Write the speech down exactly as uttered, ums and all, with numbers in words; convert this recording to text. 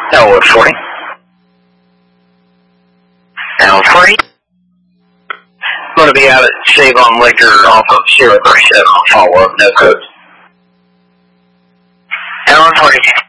Elwood forty. Elwood forty. I'm going to be out at Save on Liquor off of zero three seven. Follow up, no code. Elwood forty.